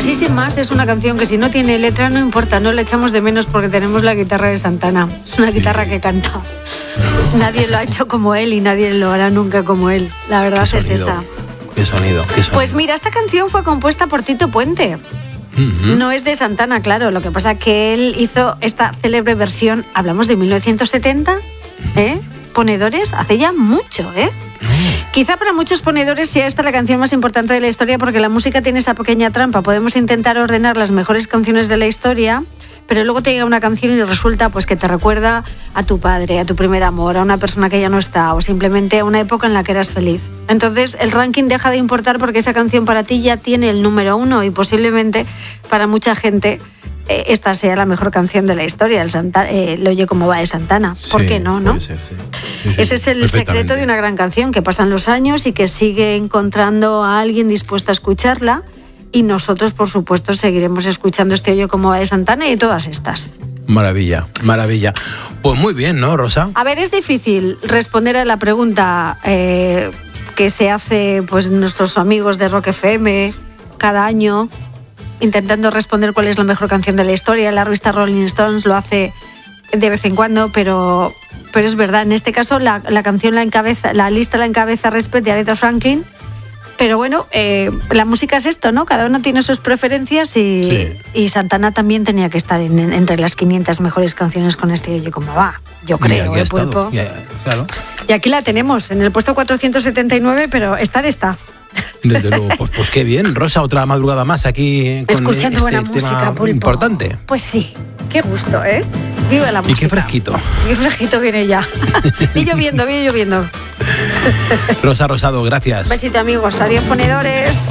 así sin más es una canción que si no tiene letra no importa, no la echamos de menos porque tenemos la guitarra de Santana. Es una guitarra que canta. Nadie lo ha hecho como él y nadie lo hará nunca como él. La verdad es esa. Qué sonido. Pues mira, esta canción fue compuesta por Tito Puente. No es de Santana, claro. Lo que pasa es que él hizo esta célebre versión, hablamos de 1970, Ponedores, hace ya mucho, Quizá para muchos ponedores sea esta la canción más importante de la historia porque la música tiene esa pequeña trampa. Podemos intentar ordenar las mejores canciones de la historia, pero luego te llega una canción y resulta pues que te recuerda a tu padre, a tu primer amor, a una persona que ya no está o simplemente a una época en la que eras feliz. Entonces el ranking deja de importar porque esa canción para ti ya tiene el número 1 y posiblemente para mucha gente esta sea la mejor canción de la historia, el Oye cómo va de Santana. ¿Por qué no? Puede ser, sí. Ese es el secreto de una gran canción, que pasan los años y que sigue encontrando a alguien dispuesto a escucharla. Y nosotros, por supuesto, seguiremos escuchando este Oye cómo va de Santana y todas estas. Maravilla. Pues muy bien, ¿no, Rosa? A ver, es difícil responder a la pregunta que se hace pues nuestros amigos de Rock FM cada año, intentando responder cuál es la mejor canción de la historia. La revista Rolling Stones lo hace de vez en cuando, pero es verdad. En este caso la canción la lista la encabeza Respect de Aretha Franklin. Pero bueno, la música es esto, ¿no? Cada uno tiene sus preferencias y Santana también tenía que estar entre las 500 mejores canciones con este Oye cómo va. Yo creo, Pulpo. Claro. Y aquí la tenemos, en el puesto 479, pero está. Desde luego, pues qué bien, Rosa, otra madrugada más aquí con escuchando este buena tema música, Pulpo. Importante. Pues sí, qué gusto, ¿eh? Viva la música. Y qué fresquito. Qué fresquito viene ya. Viene lloviendo. Rosa Rosado, gracias. Besito, amigos. Adiós, ponedores.